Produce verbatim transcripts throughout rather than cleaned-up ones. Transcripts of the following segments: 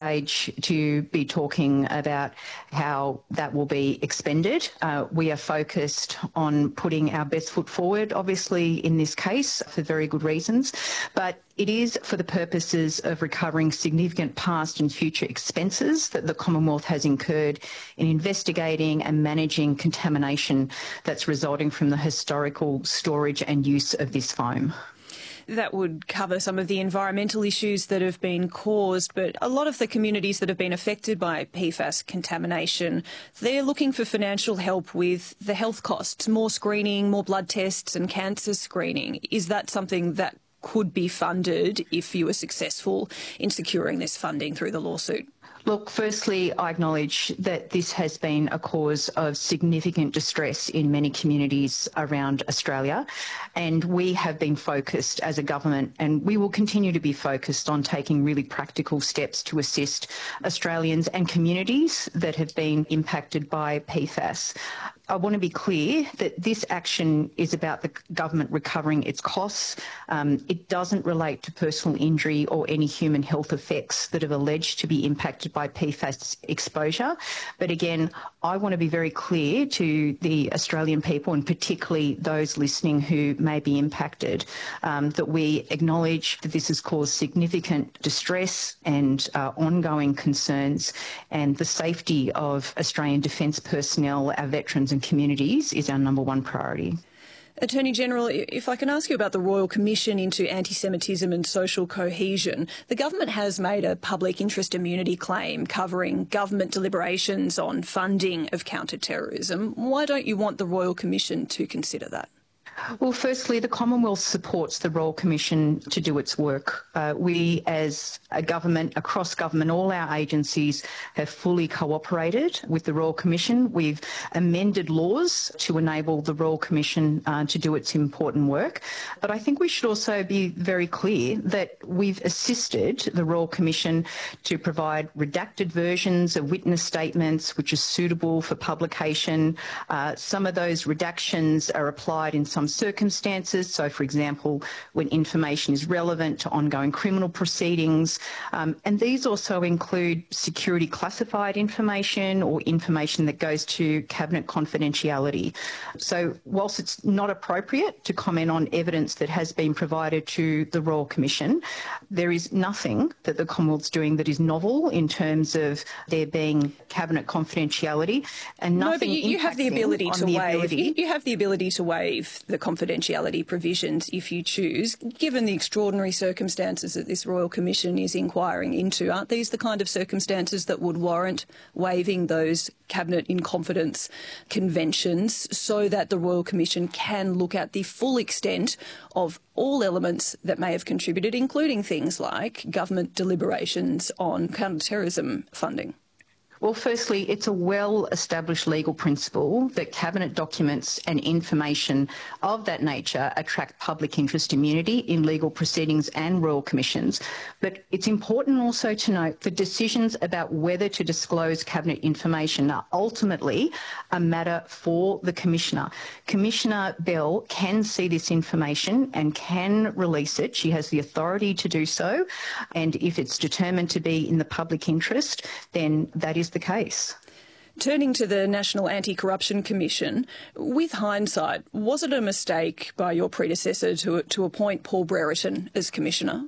stage to be talking about how that will be expended. Uh, we are focused on putting our best foot forward, obviously, in this case, for very good reasons, but it is for the purposes of recovering significant past and future expenses that the Commonwealth has incurred in investigating and managing contamination that's resulting from the historical storage and use of this foam. That would cover some of the environmental issues that have been caused, but a lot of the communities that have been affected by P FAS contamination, they're looking for financial help with the health costs, more screening, more blood tests and cancer screening. Is that something that could be funded if you were successful in securing this funding through the lawsuit? Look, firstly, I acknowledge that this has been a cause of significant distress in many communities around Australia, and we have been focused as a government, and we will continue to be focused on taking really practical steps to assist Australians and communities that have been impacted by P FAS. I want to be clear that this action is about the government recovering its costs. Um, it doesn't relate to personal injury or any human health effects that are alleged to be impacted by P FAS exposure. But again, I want to be very clear to the Australian people, and particularly those listening who may be impacted, um, that we acknowledge that this has caused significant distress and uh, ongoing concerns, and the safety of Australian Defence personnel, our veterans and communities is our number one priority. Attorney General, if I can ask you about the Royal Commission into Anti-Semitism and Social Cohesion, the government has made a public interest immunity claim covering government deliberations on funding of counter-terrorism. Why don't you want the Royal Commission to consider that? Well, firstly, the Commonwealth supports the Royal Commission to do its work. Uh, we, as a government, across government, all our agencies have fully cooperated with the Royal Commission. We've amended laws to enable the Royal Commission uh, to do its important work. But I think we should also be very clear that we've assisted the Royal Commission to provide redacted versions of witness statements which are suitable for publication. Uh, some of those redactions are applied in some circumstances. So, for example, when information is relevant to ongoing criminal proceedings. Um, and these also include security classified information or information that goes to cabinet confidentiality. So whilst it's not appropriate to comment on evidence that has been provided to the Royal Commission, there is nothing that the Commonwealth's doing that is novel in terms of there being cabinet confidentiality, and nothing. No, but you, you have the ability to the waive. Ability. You have the ability to waive the confidentiality provisions if you choose, given the extraordinary circumstances that this Royal Commission is inquiring into. Aren't these the kind of circumstances that would warrant waiving those cabinet in confidence conventions so that the Royal Commission can look at the full extent of all elements that may have contributed, including things like government deliberations on counter-terrorism funding? Well, firstly, it's a well-established legal principle that cabinet documents and information of that nature attract public interest immunity in legal proceedings and royal commissions. But it's important also to note that decisions about whether to disclose cabinet information are ultimately a matter for the Commissioner. Commissioner Bell can see this information and can release it. She has the authority to do so. And if it's determined to be in the public interest, then that is the case. Turning to the National Anti-Corruption Commission, with hindsight, was it a mistake by your predecessor to, to appoint Paul Brereton as Commissioner?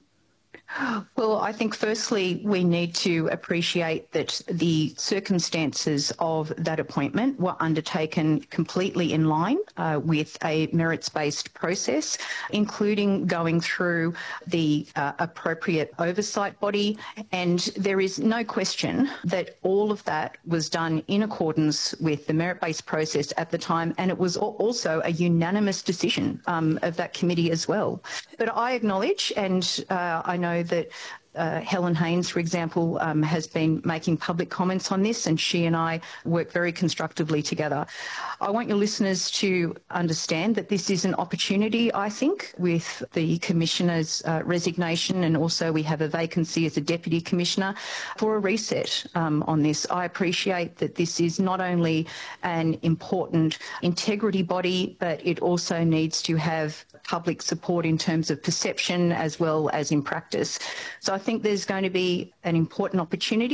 Well, I think firstly we need to appreciate that the circumstances of that appointment were undertaken completely in line uh, with a merits-based process, including going through the uh, appropriate oversight body. And there is no question that all of that was done in accordance with the merit-based process at the time, and it was also a unanimous decision um, of that committee as well. But I acknowledge, and uh, I know that Uh, Helen Haines, for example, um, has been making public comments on this, and she and I work very constructively together. I want your listeners to understand that this is an opportunity, I think, with the Commissioner's uh, resignation, and also we have a vacancy as a Deputy Commissioner, for a reset um, on this. I appreciate that this is not only an important integrity body, but it also needs to have public support in terms of perception as well as in practice. So I think there's going to be an important opportunity